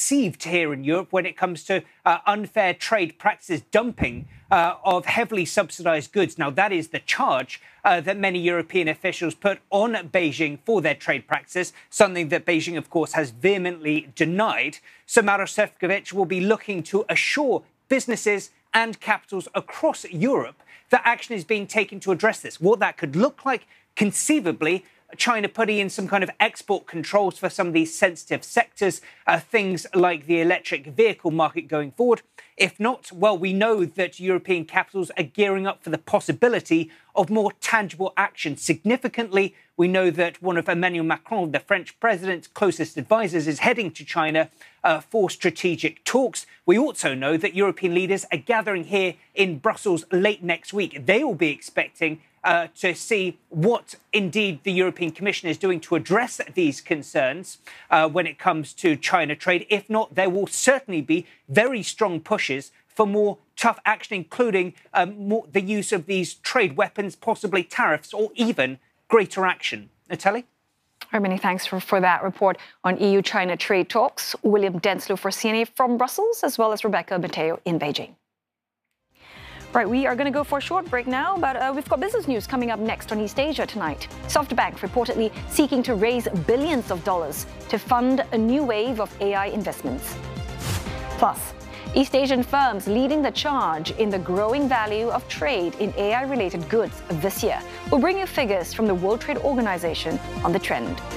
received here in Europe when it comes to unfair trade practices, dumping of heavily subsidized goods. Now, that is the charge that many European officials put on Beijing for their trade practices, something that Beijing, of course, has vehemently denied. So Maroš Šefčovič will be looking to assure businesses and capitals across Europe that action is being taken to address this. What that could look like, conceivably, China putting in some kind of export controls for some of these sensitive sectors, things like the electric vehicle market going forward. If not, well, we know that European capitals are gearing up for the possibility of more tangible action. Significantly, we know that one of Emmanuel Macron, the French president's closest advisors, is heading to China for strategic talks. We also know that European leaders are gathering here in Brussels late next week. They will be expecting to see what indeed the European Commission is doing to address these concerns when it comes to China trade. If not, there will certainly be very strong pushes for more tough action, including the use of these trade weapons, possibly tariffs, or even greater action. Natalie? Many thanks for that report on EU-China trade talks. William Denslow for CNA from Brussels, as well as Rebecca Mateo in Beijing. Right, we are going to go for a short break now, but we've got business news coming up next on East Asia tonight. SoftBank reportedly seeking to raise billions of dollars to fund a new wave of AI investments. Plus, East Asian firms leading the charge in the growing value of trade in AI-related goods this year. We'll bring you figures from the World Trade Organization on the trend.